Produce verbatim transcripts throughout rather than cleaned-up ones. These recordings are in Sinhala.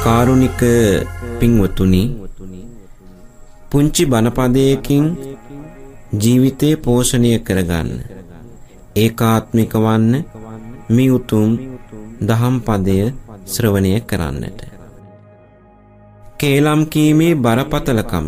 කාරුණික පින්වතුනි, පුංචි බණපදයකින් ජීවිතේ පෝෂණය කරගන්න, ඒකාත්මික වන්න මේ උතුම් දහම් පදය ශ්‍රවණය කරන්නට. කේලම් කීමේ බරපතලකම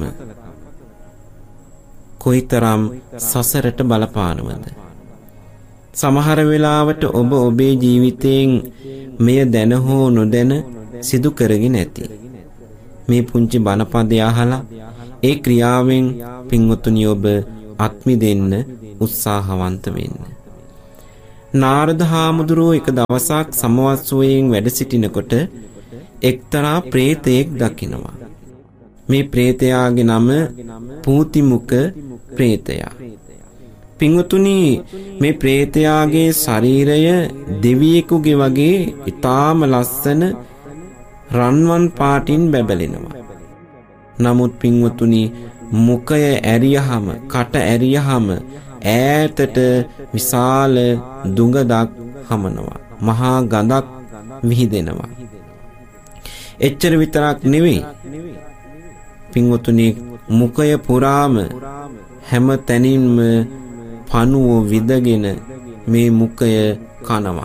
කොයිතරම් සසරට බලපානවද? සමහර වෙලාවට ඔබ ඔබේ ජීවිතයෙන් මෙය දැන හෝ නොදැන සිදු කරගෙන ඇති. මේ පුංචි බණපදය අහලා ඒ ක්‍රියාවෙන් පින්වතුනි ඔබ අත්මි දෙන්න උත්සාහවන්ත වෙන්න. නාරද හාමුදුරුවෝ එක දවසක් සමවස්සුවයෙන් වැඩ සිටිනකොට එක්තරා ප්‍රේතයෙක් දකිනවා. මේ ප්‍රේතයාගේ නම පූතිමුක ප්‍රේතයා. පින්වතුනි, මේ ප්‍රේතයාගේ ශරීරය දෙවියෙකුගේ වගේ ඊටාම ලස්සන රන්වන් පාටින් බැබලෙනවා. නමුත් පින්වතුනි, මුඛය ඇරියහම, කට ඇරියහම ඈතට විශාල දුඟදක් හමනවා. මහා ගඳක් විහිදෙනවා. එච්චර විතරක් නෙවෙයි පින්වතුනි, මුඛය පුරාම හැම තැනින්ම පණුව විදගෙන මේ මුඛය කනවා.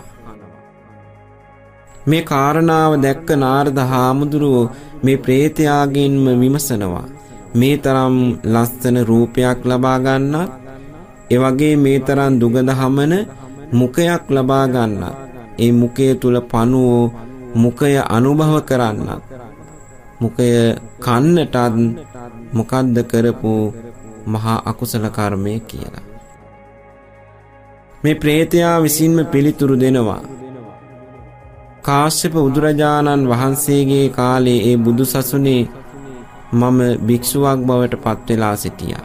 මේ කාරණාව දැක්ක නාරද හාමුදුරුවෝ මේ ප්‍රේතයාගෙන්ම විමසනවා, මේ තරම් ලස්සන රූපයක් ලබා ගන්නත්, ඒ වගේ මේ තරම් දුගඳ හමන මුඛයක් ලබා ගන්නත්, ඒ මුඛය තුල පණුව මුඛය අනුභව කරන්නත්, මුඛය කන්නටත් මොකද්ද කරපු මහා අකුසල කර්මය කියලා. මේ ප්‍රේතයා විසින්ම පිළිතුරු දෙනවා. කාශ්‍යප බුදුරජාණන් වහන්සේගේ කාලේ ඒ බුදු සසුනේ මම භික්ෂුවක් බවට පත් වෙලා සිටියා.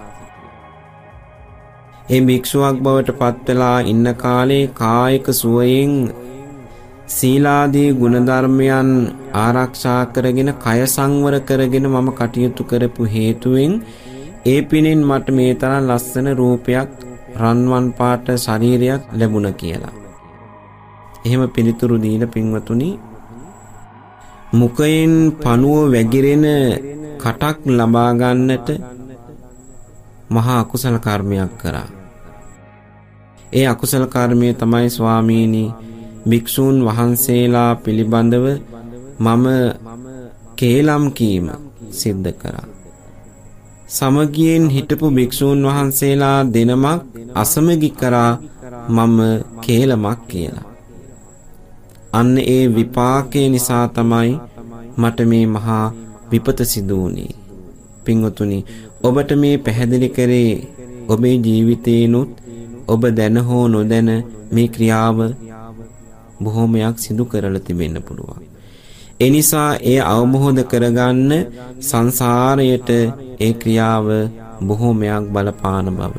ඒ භික්ෂුවක් බවට පත් වෙලා ඉන්න කාලේ කායික සුවයෙන් සීලාදී ගුණධර්මයන් ආරක්ෂා කරගෙන කය සංවර කරගෙන මම කටයුතු කරපු හේතුවෙන් ඒ පිනෙන් මට මේ තරම් ලස්සන රූපයක්, රන්වන් පාට ශරීරයක් ලැබුණා කියලා. එහෙම පිළිතුරු දීලා පින්වතුනි, මුඛයෙන් පණුව වැగిරෙන කටක් ලබා ගන්නට මහා අකුසල කර්මයක් කරා. ඒ අකුසල කර්මය තමයි ස්වාමීනි, භික්ෂූන් වහන්සේලා පිළිබඳව මම කේලම් කීම සිද්ධ කරා. සමගියෙන් හිටපු භික්ෂූන් වහන්සේලා දෙනමක් අසමගි කරා මම කේලමක් කියලා. අන්න ඒ විපාකේ නිසා තමයි මට මේ මහා විපත සිදු වුණේ. පින්වතුනි, ඔබට මේ පැහැදිලි කරේ ඔබේ ජීවිතේනොත් ඔබ දැන හෝ නොදැන මේ ක්‍රියාව බොහෝමයක් සිදු කරලා තිබෙන්න පුළුවන්. ඒ නිසා ඒ අවබෝධ කරගන්න සංසාරයට ඒ ක්‍රියාව බොහෝමයක් බලපාන බව.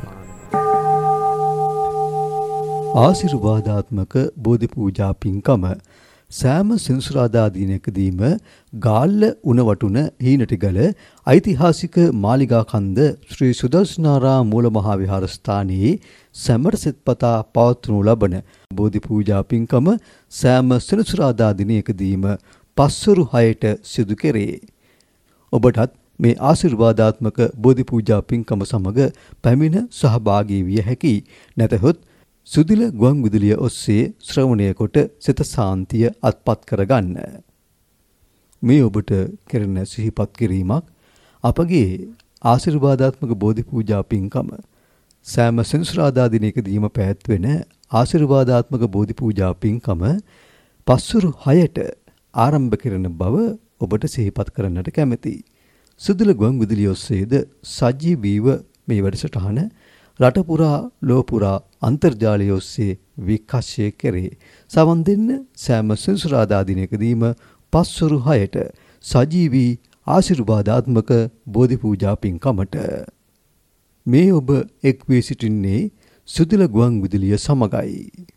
ආශිර්වාදාත්මක බෝධි පූජා පින්කම සෑම සෙනසුරාදා දිනකදීම ගාල්ල උණවටුන හීනටිගල ඓතිහාසික මාලිගා කන්ද ශ්‍රී සුදර්ශනාරාම මූල මහා විහාරස්ථානයේ සැමට සෙත්පතා පවත්වනු ලබන බෝධි පූජා පින්කම සෑම සෙනසුරාදා දිනකදීම පස්වරු හයට සිදු කෙරේ. ඔබටත් මේ ආශිර්වාදාත්මක බෝධි පූජා පින්කම සමග පැමිණ සහභාගී විය හැකි. නැතහොත් සුදිල ගුවන් විදුලිය ඔස්සේ ශ්‍රවණය කොට සිත සාන්තිය අත්පත් කරගන්න. මේ ඔබට කෙරෙන සිහිපත් කිරීමක් අපගේ ආශිර්වාදාත්මක බෝධි පූජා පින්කම සෑම සෙනසුරාදා දිනකදීම පැවැත්වෙන ආශිර්වාදාත්මක බෝධි පූජා පින්කම පස්වරු හයට ආරම්භ කරන බව ඔබට සිහිපත් කරන්නට කැමැතියි. සුදිල ගුවන් විදුලිය ඔස්සේද සජීවීව මේ වැඩසටහන රට පුරා ලෝ පුරා අන්තර්ජාලය ඔස්සේ විකාශය කෙරේ. සවන් දෙන්න සෑම සෙනසුරාදා දිනකදීම පස්වරු හයට සජීවී ආශිර්වාදාත්මක බෝධි පූජා පින්කමට. මේ ඔබ එක් වී සිටින්නේ සුදිල ගුවන් විදුලිය සමගයි.